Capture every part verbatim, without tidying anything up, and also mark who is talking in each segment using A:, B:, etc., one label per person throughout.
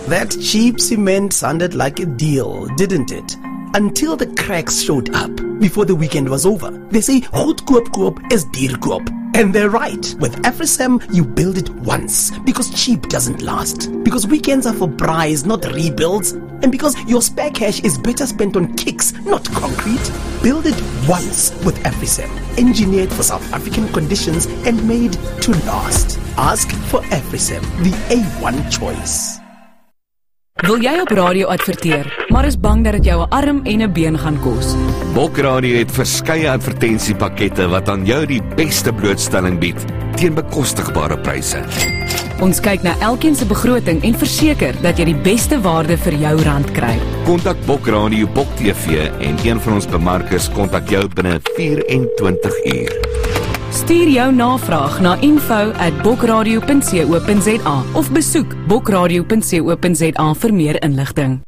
A: That cheap cement sounded like a deal, didn't it? Until the cracks showed up before the weekend was over. They say, goed koop koop is duur koop. And they're right. With AfriSam, you build it once because cheap doesn't last. Because weekends are for braais, not rebuilds. And because your spare cash is better spent on kicks, not concrete. Build it once with AfriSam. Engineered for South African conditions and made to last. Ask for AfriSam, the A one choice.
B: Wil jy op radio adverteer, maar is bang dat dit jou 'n arm en 'n been gaan kos?
C: Bok Radio het verskeie advertensiepakkette wat aan jou die beste blootstelling bied teen bekostigbare pryse.
B: Ons kyk na elkeen se begroting en verseker dat jy die beste waarde vir jou rand kry.
C: Kontak Bok Radio, Bok T V en een van ons bemarkers kontak jou binne vyf en twintig uur.
B: Stuur jou navraag na info at bokradio punt co punt za of besoek bokradio punt co punt za vir meer inligting.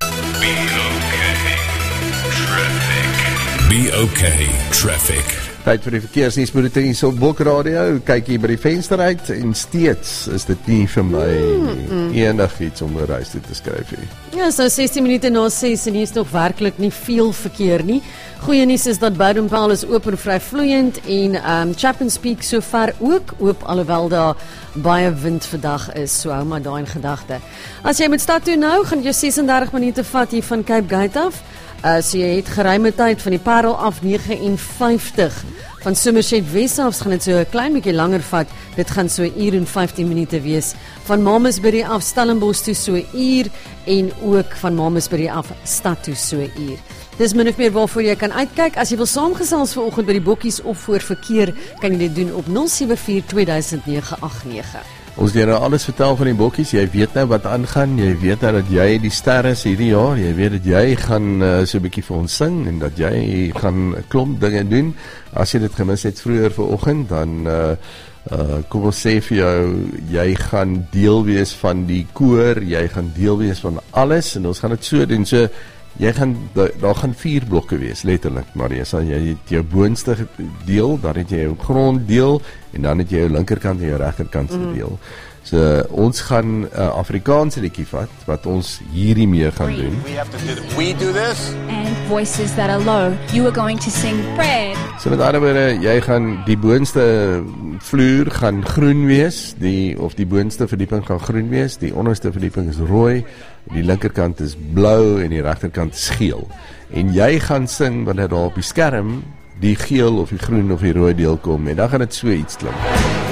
D: Be okay, traffic.
E: Tyd vir die verkeersnuusbulletin hier op Bok Radio. Kyk hier by die venster uit en steeds is dit nie vir my mm, mm. enigiets om 'n reis toe te skryf nie.
F: Ja, so sestie minute na ses en hier is nog werklik nie veel verkeer nie. Goeie nuus is dat Bowdenpaal is oop en vry vloeiend en um, Chapman's Peak sover ook oop, alhoewel daar baie wind vandag is, so hou maar daai in gedagte. As jy met stad toe nou, gaan jy ses en dertig minute vat hier van Cape Gate af. Uh, so jy het geruime tyd van die Parel af nege en vyftig. Van Somerset Wes af gaan dit so 'n klein bietjie langer vat. Dit gaan so 'n uur en vyftien minute wees. Van Mamasbury af Stellenbosch toe so 'n uur en ook van Mamasbury af stad toe so 'n uur. Dis min of meer waarvoor jy kan uitkyk. As jy wil saamgesels vanoggend by die bokkies of voor verkeer, kan jy dit doen op nul sewe vier twee nege agt nege.
E: Ons het nou alles vertel van die bokkies. Jy weet nou wat aangaan. Jy weet nou dat jy die ster is hierdie jaar. Jy weet dat jy gaan uh, so 'n bietjie vir ons sing en dat jy gaan 'n klomp dinge doen. As jy dit gemis het vroeër vanoggend, dan uh, uh, kom ons sê vir jou, jy gaan deel wees van die koor. Jy gaan deel wees van alles en ons gaan dit so doen. So jy gaan daar gaan vier blokke wees, letterlik. Maar jy sal jy het jou boonste deel, dan het jy jou gronddeel en dan het jy jou linkerkant en jou regterkant se deel. Mm. So ons gaan 'n uh, Afrikaanse liedjie vat wat ons hierdie mee gaan doen.
G: We have to do this. We do this.
H: And voices that are low. You are going to sing bread.
E: So met ander woorde, jy gaan die boonste vloer gaan groen wees, die of die boonste verdieping gaan groen wees, die onderste verdieping is rooi, die linkerkant is blou en die regterkant is geel. En jy gaan sing wanneer daar op die skerm die geel of die groen of die rooi deel kom en dan gaan dit so iets klink.